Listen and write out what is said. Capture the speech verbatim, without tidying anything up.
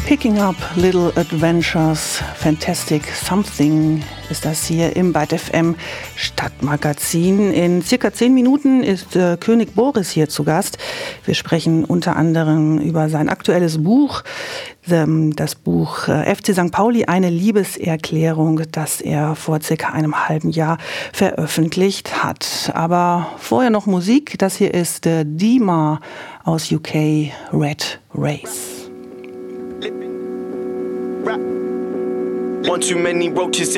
Picking Up Little Adventures, Fantastic Something ist das hier im Byte F M Stadtmagazin. In circa zehn Minuten ist äh, König Boris hier zu Gast. Wir sprechen unter anderem über sein aktuelles Buch, ähm, das Buch äh, F C Sankt Pauli, eine Liebeserklärung, das er vor circa einem halben Jahr veröffentlicht hat. Aber vorher noch Musik. Das hier ist äh, Dima aus U K, Red Race. One too many roaches